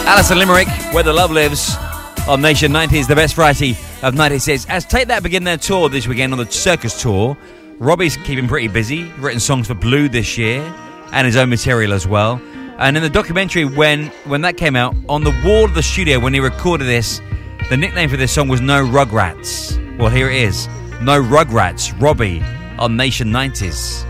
Alison Limerick, Where the Love Lives, on Nation 90s, the best variety of 96. As Take That begin their tour this weekend on the Circus Tour, Robbie's keeping pretty busy, written songs for Blue this year, and his own material as well. And in the documentary, when that came out, on the wall of the studio when he recorded this, the nickname for this song was No Rugrats. Well, here it is. No Rugrats, Robbie, on Nation 90s.